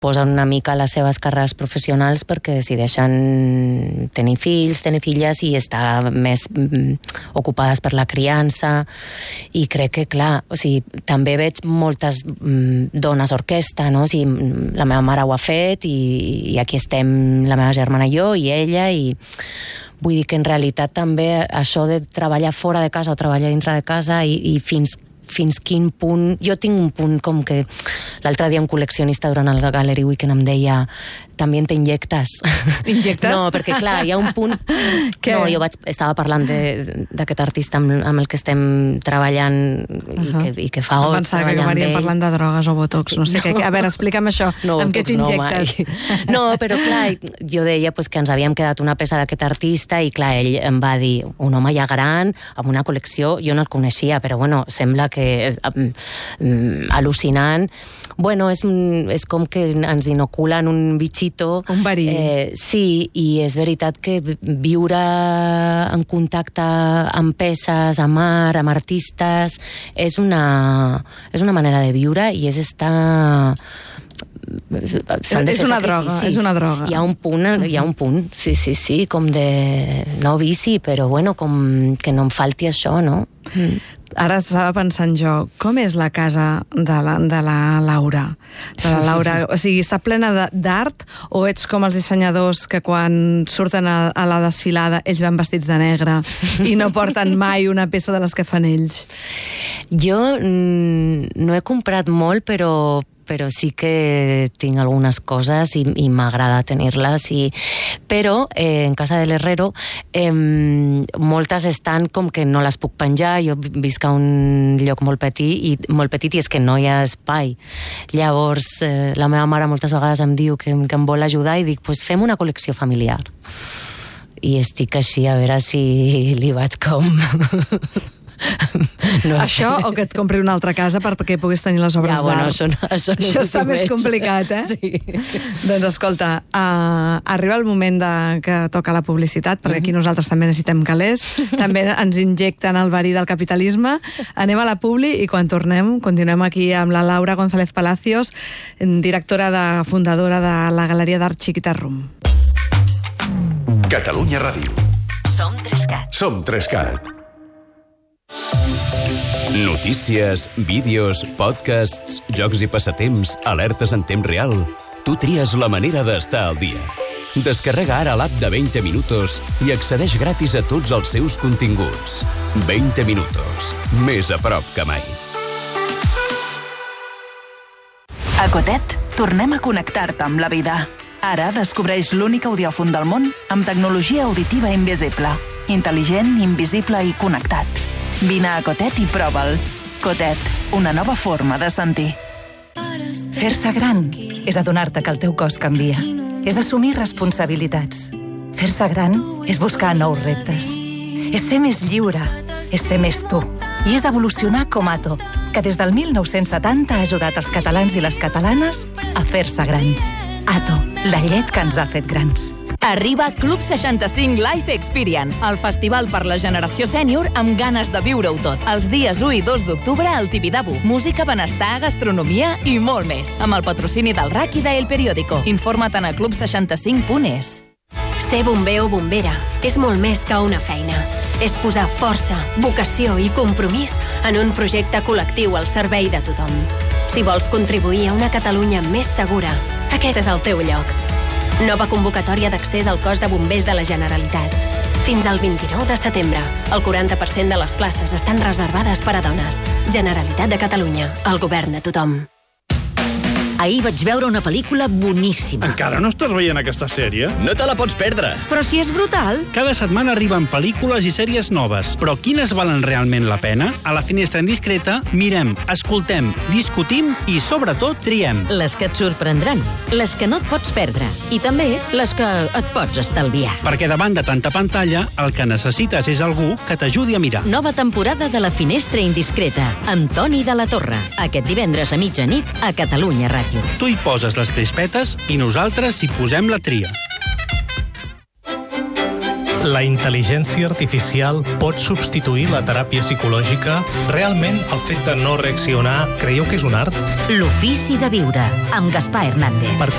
posen una mica les seves carreres professionals perquè decideixen tenir fills, tenir filles i estar més ocupades per la criança, i crec que, clar, o sigui, també veig moltes dones orquestra, no? O sigui, la meva mare ho ha fet i aquí estem la meva germana i jo i ella, i vull dir que en realitat també això de treballar fora de casa o treballar dintre de casa i fins quin punt... Jo tinc un punt com que l'altre dia un col·leccionista durant el Gallery Weekend em deia també t'injectes. Injectes? No, perquè clar, hi ha un punt... Què? No, jo estava parlant d'aquest artista amb el que estem treballant i que fa goig pensava que treballant acabaríem parlant de drogues o botox, no sé què. A veure, explica'm això, amb què t'injectes? No, però clar, jo deia que ens havíem quedat una peça d'aquest artista i clar, ell em va dir, un home ja gran, amb una col·lecció, jo no el coneixia, però bueno, sembla que al·lucinant. Bueno, és com que ens inoculen un bitxito. Un verí. Sí, i és veritat que viure en contacte amb peces, amb art, amb artistes, és una manera de viure i és estar... És una droga. Hi ha un punt, sí, com de no vici, però bueno, com que no em falti això, no? Ara estava pensant jo, com és la casa de la Laura? O sigui, està plena d'art o ets com els dissenyadors que quan surten a la desfilada ells van vestits de negre i no porten mai una peça de les que fan ells? Jo no he comprat molt, però sí que tinc algunes coses i m'agrada tenir-les. Però en casa de l'Herrero moltes estan com que no les puc penjar. Jo visc a un lloc molt petit i és que no hi ha espai. Llavors la meva mare moltes vegades em diu que em vol ajudar i dic, pues fem una col·lecció familiar. I estic així a veure si li vaig com... No això sé. O que et compri una altra casa perquè puguis tenir les obres d'art. Això està més complicat, Sí. Doncs escolta, arriba el moment que toca la publicitat, perquè aquí nosaltres també necessitem calés, també ens injecten el verí del capitalisme. Anem a la publi i quan tornem continuem aquí amb la Laura González Palacios, directora fundadora de la Galeria d'Art Chiquita Room. Catalunya Ràdio. Som 3CAT. Som 3CAT. Notícies, vídeos, podcasts, jocs i passatemps, alertes en temps real. Tu tries la manera d'estar al dia. Descarrega ara l'app de 20 Minutos i accedeix gratis a tots els seus continguts. 20 Minutos. Més a prop que mai. A Cotet, tornem a connectar-te amb la vida. Ara descobreix l'únic audiòfon del món amb tecnologia auditiva invisible. Intel·ligent, invisible i connectat. Vine a Cotet i prova'l. Cotet, una nova forma de sentir. Fer-se gran és adonar-te que el teu cos canvia. És assumir responsabilitats. Fer-se gran és buscar nous reptes. És ser més lliure. És ser més tu. I és evolucionar com Ato, que des del 1970 ha ajudat els catalans i les catalanes a fer-se grans. Ato, la llet que ens ha fet grans. Arriba Club 65 Life Experience, el festival per la generació sènior amb ganes de viure-ho tot. Els dies 1 i 2 d'octubre al Tibidabo. Música, benestar, gastronomia i molt més. Amb el patrocini del RAC i d'El Periódico. Informa't a club65.es. Ser bomber o bombera és molt més que una feina. És posar força, vocació i compromís en un projecte col·lectiu al servei de tothom. Si vols contribuir a una Catalunya més segura, aquest és el teu lloc. Nova convocatòria d'accés al cos de bombers de la Generalitat. Fins al 29 de setembre, el 40% de les places estan reservades per a dones. Generalitat de Catalunya, el govern de tothom. Ahir vaig veure una pel·lícula boníssima. Encara no estàs veient aquesta sèrie? No te la pots perdre. Però si és brutal. Cada setmana arriben pel·lícules i sèries noves. Però quines valen realment la pena? A la Finestra Indiscreta mirem, escoltem, discutim i, sobretot, triem. Les que et sorprendran, les que no et pots perdre i també les que et pots estalviar. Perquè davant de tanta pantalla, el que necessites és algú que t'ajudi a mirar. Nova temporada de la Finestra Indiscreta amb Toni de la Torre. Aquest divendres a mitjanit a Catalunya Ràdio. Tu hi poses les crispetes i nosaltres hi posem la tria. La intel·ligència artificial pot substituir la teràpia psicològica? Realment, el fet de no reaccionar, creieu que és un art? L'ofici de viure, amb Gaspar Hernández. Per